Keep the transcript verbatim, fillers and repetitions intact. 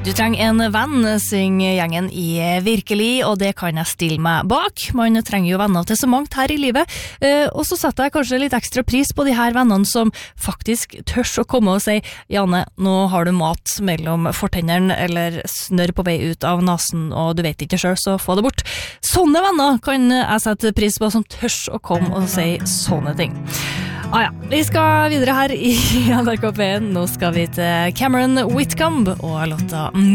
Du trenger en venn, synger gjengen i Virkelig, og det kan jeg stille meg bak. Man trenger jo venner til så mangt her i livet, og så setter jeg kanskje litt ekstra pris på de her vennene som faktisk tørs å komme og si «Janne, nå har du mat mellom fortennerne eller snørr på vei ut av nasen, og du vet ikke selv, så få det bort». Sånne venner kan jeg sette pris på, som tørs å komme og si sånne ting. Ah ja, vi skal videre her i N R K P. Nå skal vi til Cameron Whitcomb og låta